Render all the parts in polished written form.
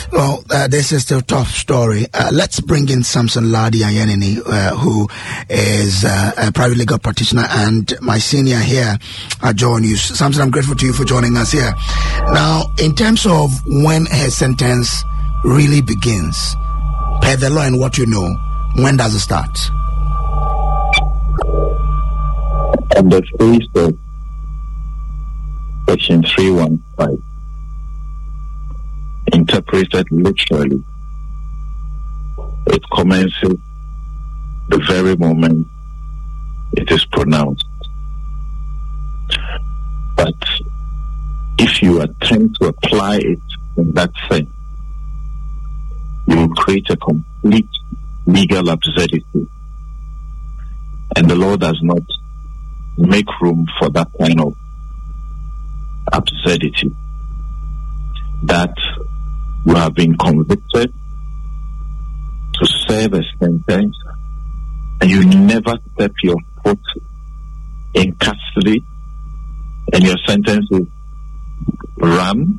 Well, this is still a tough story. Let's bring in Samson Ladi Ayenini, who is a private legal practitioner and my senior here at Joy News. Samson, I'm grateful to you for joining us here. Now, in terms of when her sentence really begins, per the law and what you know, when does it start? On the face of Section 315, interpreted literally, it commences the very moment it is pronounced. But if you attempt to apply it in that sense, you will create a complete legal absurdity. And the law does not make room for that kind of absurdity. That you have been convicted to serve a sentence and you never step your foot in custody and your sentence is run.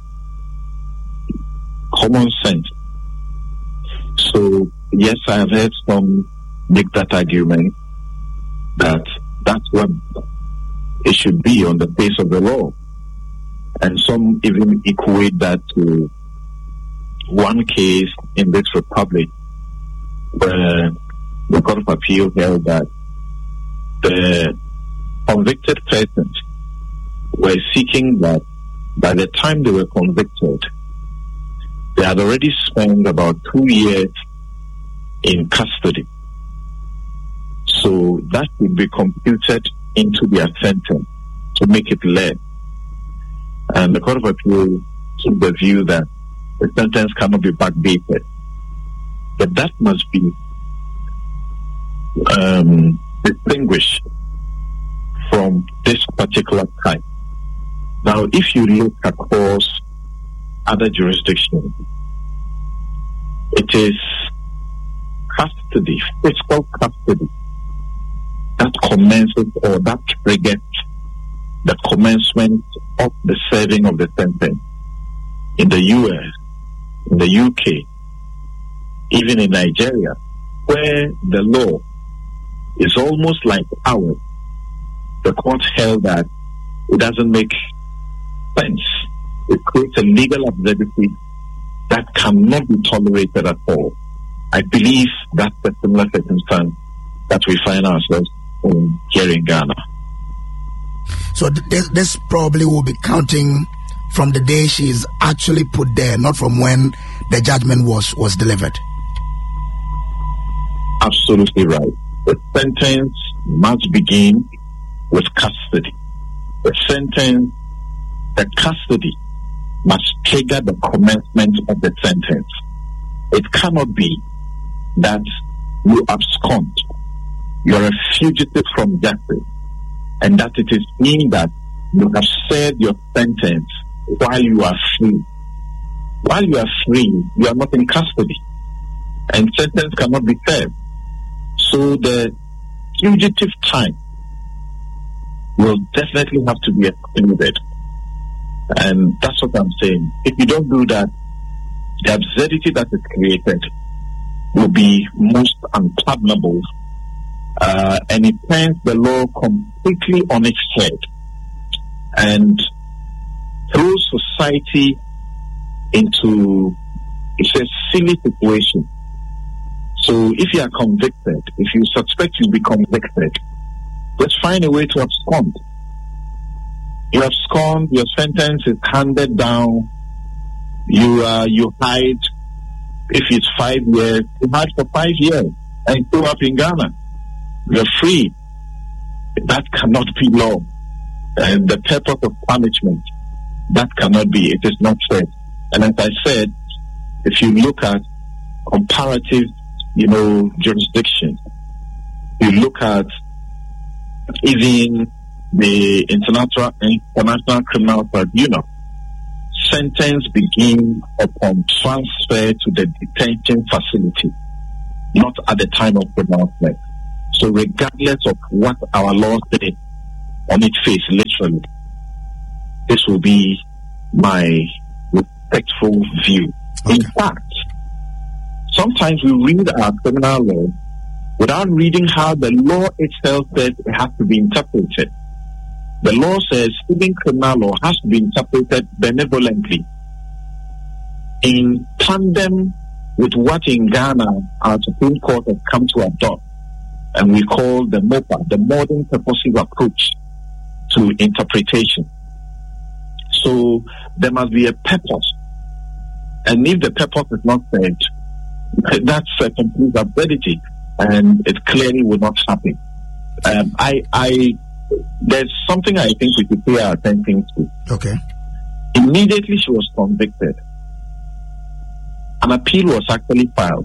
Common sense. So yes, I have heard some make that argument that that's what it should be on the face of the law. And some even equate that to one case in this republic where the Court of Appeal held that the convicted persons were seeking that by the time they were convicted, they had already spent about 2 years in custody. So that would be computed into their sentence to make it less. And the Court of Appeal took the view that the sentence cannot be backdated. But that must be distinguished from this particular type. Now, if you look across other jurisdictions, it is custody, physical custody, that commences or that triggers the commencement of the serving of the sentence. In the US, in the UK, even in Nigeria, where the law is almost like ours, the court held that it doesn't make sense. It creates a legal absurdity that cannot be tolerated at all. I believe that's the similar circumstance that we find ourselves in here in Ghana. So this probably will be counting from the day she is actually put there, not from when the judgment was delivered. Absolutely right. The sentence must begin with custody. The custody must trigger the commencement of the sentence. It cannot be that you abscond, you're a fugitive from justice, and that it is mean that you have served your sentence while you are free. While you are free, you are not in custody, and sentence cannot be served. So the fugitive time will definitely have to be excluded. And that's what I'm saying. If you don't do that, the absurdity that is created will be most unpardonable, and it turns the law completely on its head and throws society into a silly situation. So if you are convicted, if you suspect you'll be convicted, let's find a way to abscond. You abscond, your sentence is handed down, you hide. If it's 5 years, you hide for 5 years and go up in Ghana. You're free. That cannot be law. And the purpose of punishment, that cannot be. It is not fair. And as I said, if you look at comparative, jurisdiction, you look at even the International Criminal Tribunal, sentence begin upon transfer to the detention facility, not at the time of pronouncement. So regardless of what our law says on its face, literally, this will be my respectful view. Okay. In fact, sometimes we read our criminal law without reading how the law itself says it has to be interpreted. The law says even criminal law has to be interpreted benevolently, in tandem with what in Ghana our Supreme Court has come to adopt, and we call the MOPA, the Modern Purposive Approach to Interpretation. So there must be a purpose, and if the purpose is not served, that's a complete absurdity, and it clearly will not happen. There's something I think we should pay our attention to. Okay. Immediately she was convicted, an appeal was actually filed.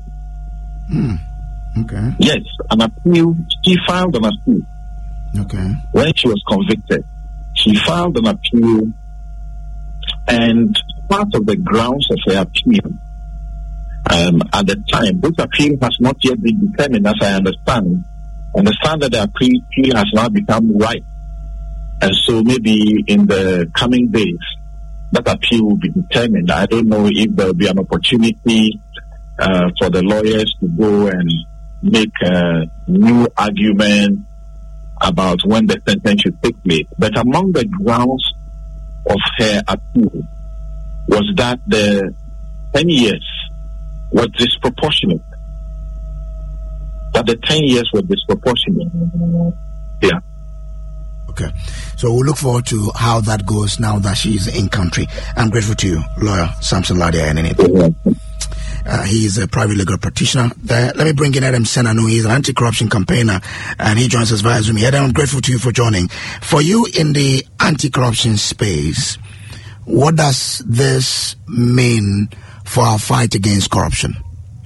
Okay. Yes, an appeal. She filed an appeal. Okay. When she was convicted, she filed an appeal, and part of the grounds of her appeal, at the time, this appeal has not yet been determined, as I understand that the appeal has now become ripe. And so maybe in the coming days, that appeal will be determined. I don't know if there will be an opportunity for the lawyers to go and make a new argument about when the sentence should take place. But among the grounds of her appeal was that the 10 years was disproportionate. That the 10 years were disproportionate. Yeah. Okay. So we'll look forward to how that goes now that she's in country. I'm grateful to you, Lawyer Samson Lardy Ayanini. He is a private legal practitioner. Let me bring in Adam Senanu. He's an anti-corruption campaigner, and he joins us via Zoom. Adam, I'm grateful to you for joining. For you in the anti-corruption space, what does this mean for our fight against corruption?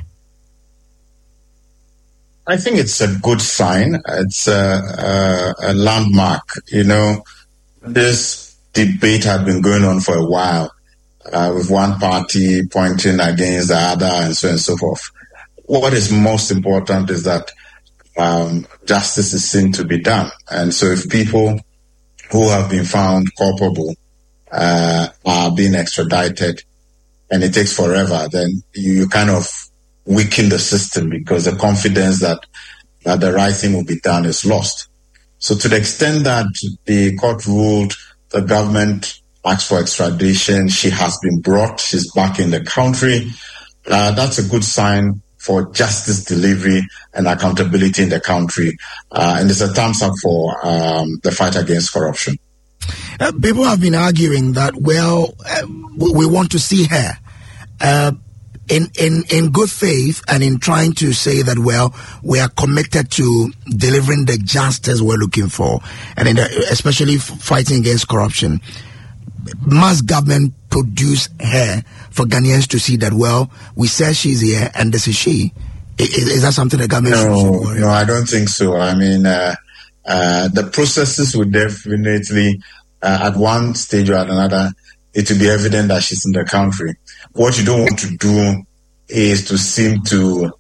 I think it's a good sign. It's a landmark. You know, this debate had been going on for a while, with one party pointing against the other and so on and so forth. What is most important is that justice is seen to be done. And so if people who have been found culpable are being extradited and it takes forever, then you kind of weaken the system because the confidence that the right thing will be done is lost. So to the extent that the court ruled the government asked for extradition, she has been brought, she's back in the country, that's a good sign for justice delivery and accountability in the country. And it's a thumbs up for the fight against corruption. People have been arguing that, we want to see her in good faith and in trying to say that, we are committed to delivering the justice we're looking for, and especially fighting against corruption. Must government produce her for Ghanaians to see that, we say she's here and this is she? Is that something the government should worry about? No, I don't think so. I mean, the processes would definitely, at one stage or another, it will be evident that she's in the country. What you don't want to do is to seem to,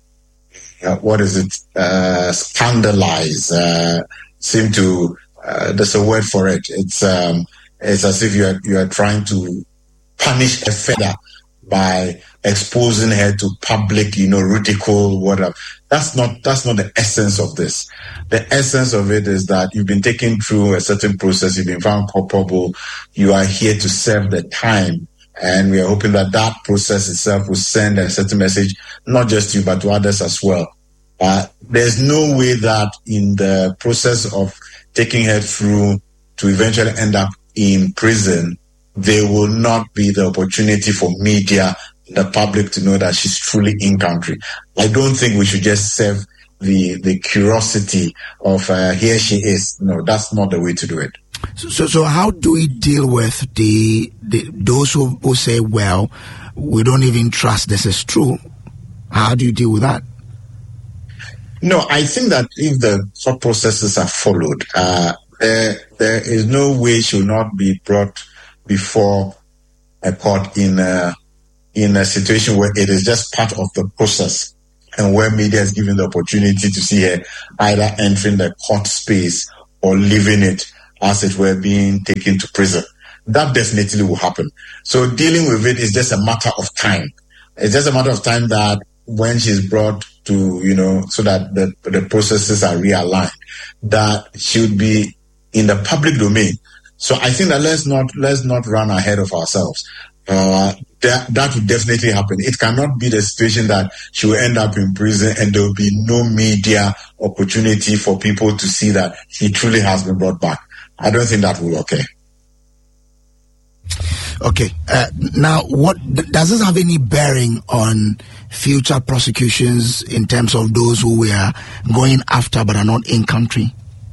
scandalize, seem to, there's a word for it. It's as if you are trying to punish her further by exposing her to public, ridicule, whatever. That's not the essence of this. The essence of it is that you've been taken through a certain process, you've been found culpable, you are here to serve the time. And we are hoping that process itself will send a certain message, not just to you, but to others as well. There's no way that in the process of taking her through to eventually end up in prison, there will not be the opportunity for media, the public to know that she's truly in country. I don't think we should just serve the curiosity of here she is. No, that's not the way to do it. So how do we deal with those who say, we don't even trust this is true? How do you deal with that? No, I think that if the thought processes are followed, there is no way she will not be brought before a court in a situation where it is just part of the process and where media is given the opportunity to see her either entering the court space or leaving it, as it were, being taken to prison. That definitely will happen. So dealing with it is just a matter of time. It's just a matter of time that when she's brought to, so that the processes are realigned, that she would be in the public domain. So I think that let's not run ahead of ourselves. That would definitely happen. It cannot be the situation that she will end up in prison and there will be no media opportunity for people to see that she truly has been brought back. I don't think that will occur. Okay. Now, what does this have any bearing on future prosecutions in terms of those who we are going after but are not in country?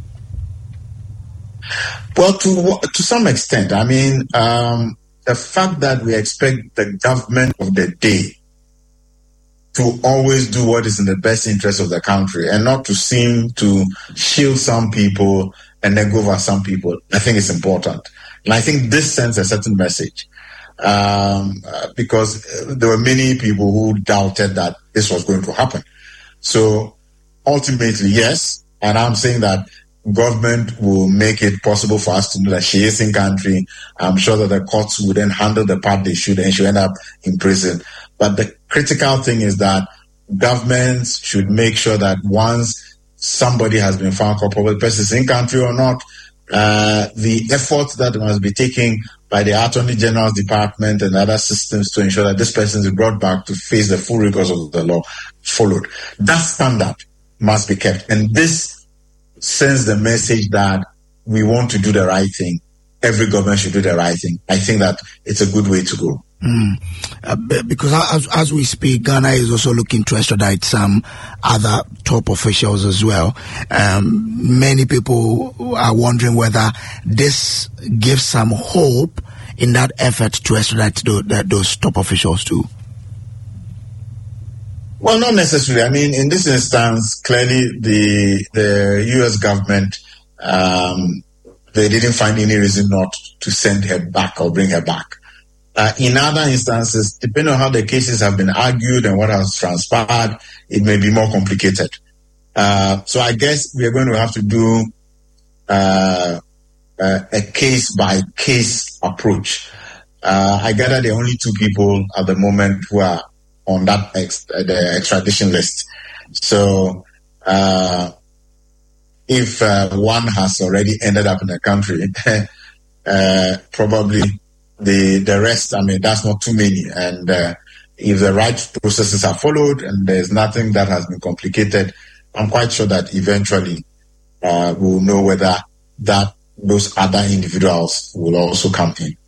Well, to some extent. I mean, the fact that we expect the government of the day to always do what is in the best interest of the country and not to seem to shield some people and then go over some people, I think it's important. And I think this sends a certain message because there were many people who doubted that this was going to happen. So ultimately, yes, and I'm saying that government will make it possible for us to know that she is in country. I'm sure that the courts will then handle the part they should and she'll end up in prison. But the critical thing is that governments should make sure that once somebody has been found culpable, the person is in country or not, the efforts that must be taken by the Attorney General's Department and other systems to ensure that this person is brought back to face the full rigors of the law followed. That standard must be kept. And this sends the message that we want to do the right thing. Every government should do the right thing. I think that it's a good way to go. Because as we speak, Ghana is also looking to extradite some other top officials as well. Many people are wondering whether this gives some hope in that effort to extradite those top officials too. Well, not necessarily. I mean, in this instance, clearly the U.S. government, they didn't find any reason not to send her back or bring her back. In other instances, depending on how the cases have been argued and what has transpired, it may be more complicated. So I guess we are going to have to do a case-by-case approach. I gather there are only 2 people at the moment who are on that the extradition list. So if one has already ended up in the country, probably the rest, I mean, that's not too many. And if the right processes are followed and there's nothing that has been complicated, I'm quite sure that eventually we'll know whether those other individuals will also come in.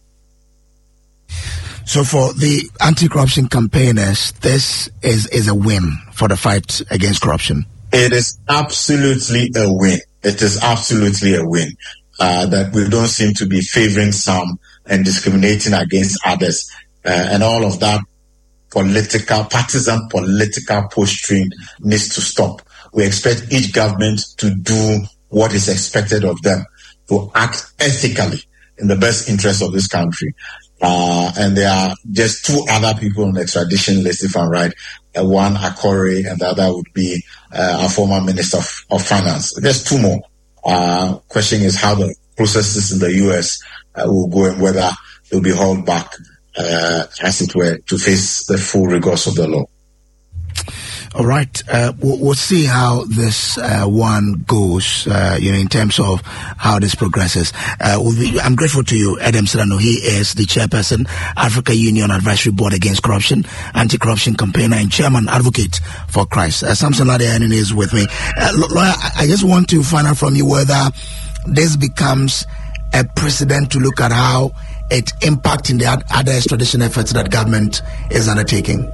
So for the anti-corruption campaigners, this is a win for the fight against corruption. It is absolutely a win. It is absolutely a win that we don't seem to be favoring some and discriminating against others. And all of that partisan political posturing needs to stop. We expect each government to do what is expected of them, to act ethically in the best interest of this country. And there are just 2 other people on the extradition list, if I'm right. One, Akore, and the other would be a former Minister of Finance. There's 2 more. Question is how the processes in the U.S. Will go and whether they'll be hauled back, as it were, to face the full rigors of the law. All right. We'll see how this one goes, in terms of how this progresses. I'm grateful to you, Adam Serrano. He is the chairperson, Africa Union Advisory Board Against Corruption, anti-corruption campaigner and chairman advocate for Christ. Samson Ladianen is with me. Lawyer, I just want to find out from you whether this becomes a precedent to look at how it impacts in the other extradition efforts that government is undertaking.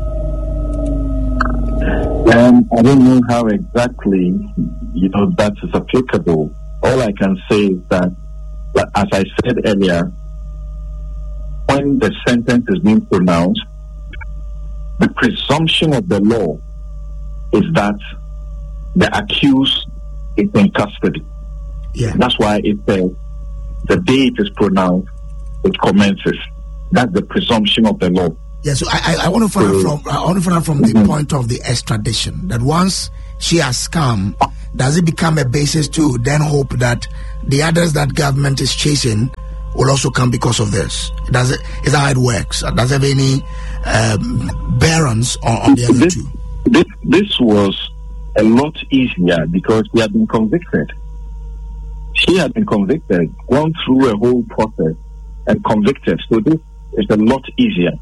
I don't know how exactly, that is applicable. All I can say is that, as I said earlier, when the sentence is being pronounced, the presumption of the law is that the accused is in custody. Yeah. That's why it says the day it is pronounced, it commences. That's the presumption of the law. Yeah, so I want to find out from the point of the extradition, that once she has come, does it become a basis to then hope that the others that government is chasing will also come because of this? Is that how it works? Does it have any bearance on the other two? This was a lot easier because he had been convicted. She had been convicted, gone through a whole process and convicted. So this is a lot easier.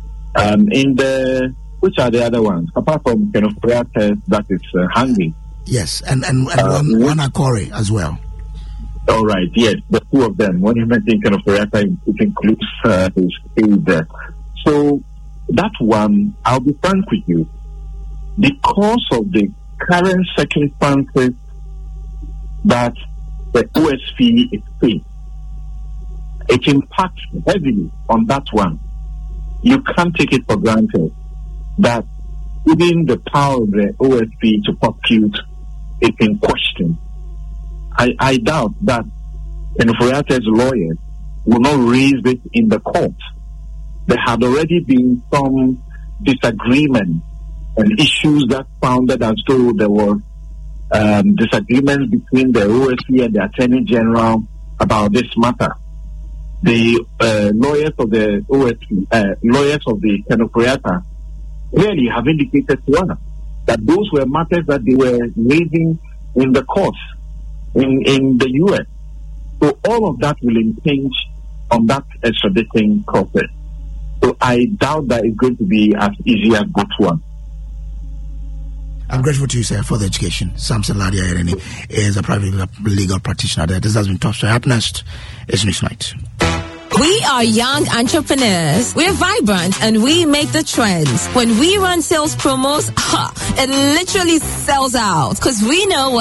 Which are the other ones? Apart from prayer test that is hanging. Yes, and one Akore as well. All right, yes, the two of them. When you mention prayer test, it includes his age there. So that one, I'll be frank with you. Because of the current circumstances that the OSP is facing, it impacts heavily on that one. You can't take it for granted that even the power of the OSP to prosecute is in question. I doubt that Kenuforiate's lawyers will not raise this in the court. There had already been some disagreement and issues that sounded as though there were disagreements between the OSP and the Attorney General about this matter. The lawyers of the OSP, lawyers of the Kenuforiate, clearly have indicated to us that those were matters that they were raising in the courts in the U.S. So all of that will impinge on that extraditing process. So I doubt that it's going to be as easy as that one. I'm grateful to you, sir, for the education. Samson Ladi Ayereni is a private legal practitioner there. This has been Top Story. Up next is Newsnight. We are young entrepreneurs. We're vibrant and we make the trends. When we run sales promos, it literally sells out because we know what